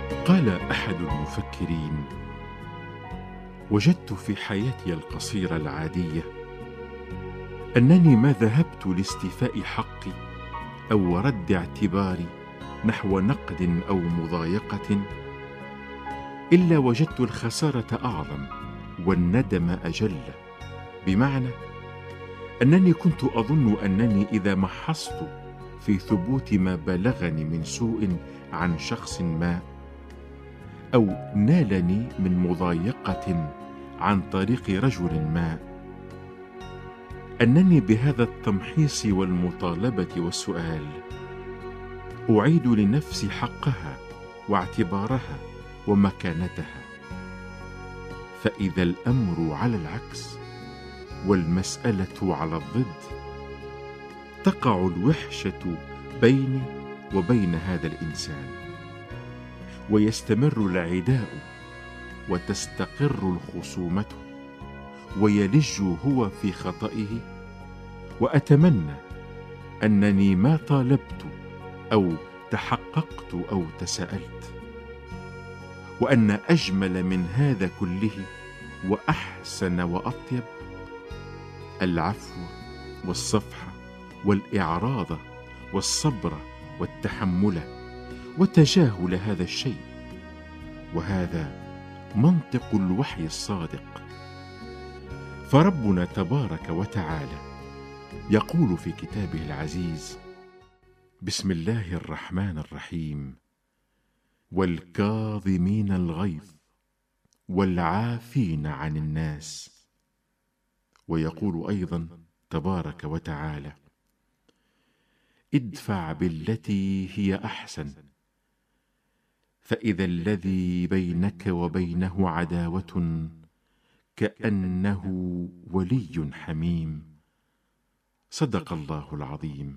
قال أحد المفكرين: وجدت في حياتي القصيرة العادية أنني ما ذهبت لاستيفاء حقي أو رد اعتباري نحو نقد أو مضايقة إلا وجدت الخسارة أعظم والندم أجل، بمعنى أنني كنت أظن أنني إذا محصت في ثبوت ما بلغني من سوء عن شخص ما، أو نالني من مضايقة عن طريق رجل ما، أنني بهذا التمحيص والمطالبة والسؤال أعيد لنفسي حقها واعتبارها ومكانتها. فإذا الأمر على العكس والمسألة على الضد، تقع الوحشة بيني وبين هذا الإنسان، ويستمر العداء وتستقر الخصومة، ويلج هو في خطئه، وأتمنى أنني ما طالبت أو تحققت أو تساءلت، وأن أجمل من هذا كله وأحسن وأطيب العفو والصفح والإعراض والصبر والتحمل وتجاهل هذا الشيء. وهذا منطق الوحي الصادق. فربنا تبارك وتعالى يقول في كتابه العزيز: بسم الله الرحمن الرحيم: والكاظمين الغيظ والعافين عن الناس. ويقول أيضا تبارك وتعالى: ادفع بالتي هي أحسن، فإذا الذي بينك وبينه عداوة كأنه ولي حميم. صدق الله العظيم.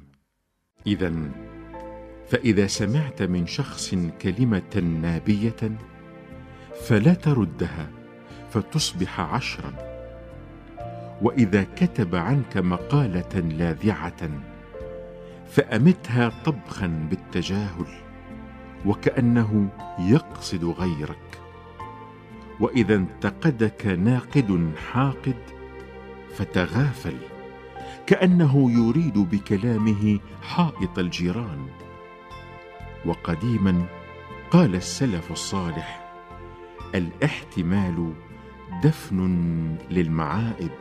فإذا سمعت من شخص كلمة نابية فلا تردها فتصبح 10، وإذا كتب عنك مقالة لاذعة فأمتها طبخا بالتجاهل وكأنه يقصد غيرك، وإذا انتقدك ناقد حاقد فتغافل كأنه يريد بكلامه حائط الجيران. وقديما قال السلف الصالح: الاحتمال دفن للمعائب.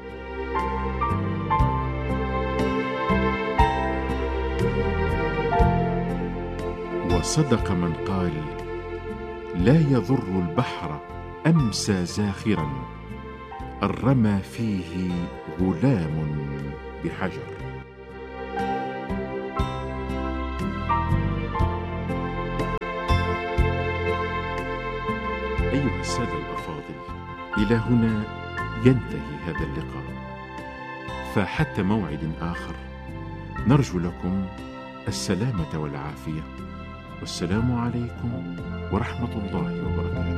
وصدق من قال: لا يضر البحر أمسى زاخرا أن رمى فيه غلام بحجر. أيها السادة الأفاضل، إلى هنا ينتهي هذا اللقاء، فحتى موعد آخر نرجو لكم السلامة والعافية، والسلام عليكم ورحمة الله وبركاته.